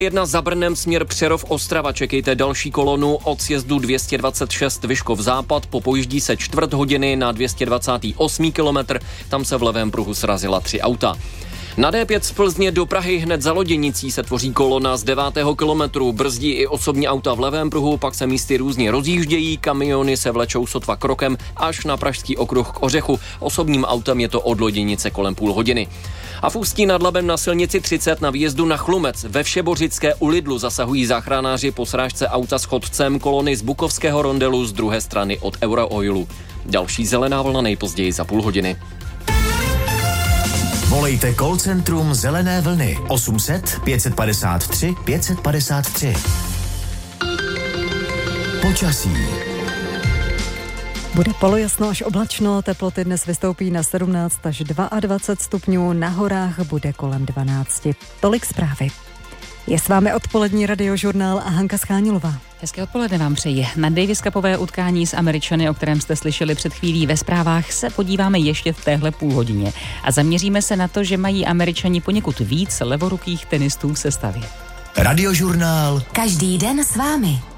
1 za Brnem směr Přerov Ostrava. Čekejte další kolonu od sjezdu 226 Vyškov západ. Popojíždí se 1/4 hodiny na 228. kilometr. Tam se v levém pruhu srazila 3 auta. Na D5 z Plzně do Prahy hned za Loděnicí se tvoří kolona z 9. kilometru. Brzdí i osobní auta v levém pruhu, pak se místy různě rozjíždějí, kamiony se vlečou sotva krokem až na Pražský okruh k Ořechu. Osobním autem je to od Loděnice kolem půl hodiny. A v Ústí nad Labem na silnici 30 na výjezdu na Chlumec ve Všebořické u Lidlu zasahují záchranáři po srážce auta s chodcem kolony z Bukovského rondelu z druhé strany od Eurooilu. Další zelená vlna nejpozději za půl hodiny. Volejte call centrum Zelené vlny 800 553 553. Počasí. Bude polojasno až oblačno, teploty dnes vystoupí na 17 až 22 stupňů, na horách bude kolem 12. Tolik zprávy. Je s vámi odpolední radiožurnál a Hanka Schánilová. Hezké odpoledne vám přeji. Na Davis Cupové utkání s Američany, o kterém jste slyšeli před chvílí ve zprávách, se podíváme ještě v téhle půlhodině. A zaměříme se na to, že mají Američani poněkud víc levorukých tenistů v sestavě. Radiožurnál. Každý den s vámi.